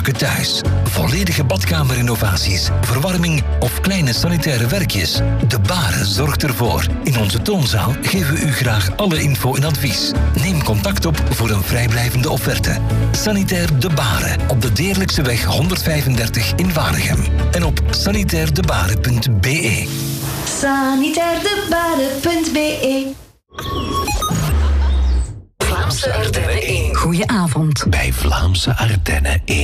strakke thuis. Volledige badkamerrenovaties, verwarming of kleine sanitaire werkjes. De Baren zorgt ervoor. In onze toonzaal geven we u graag alle info en advies. Neem contact op voor een vrijblijvende offerte. Sanitair De Baren op de Deerlijkseweg 135 in Waregem. En op sanitairdebaren.be. sanitairdebaren.be. Vlaamse Ardennen 1. Goedenavond. Bij Vlaamse Ardennen 1.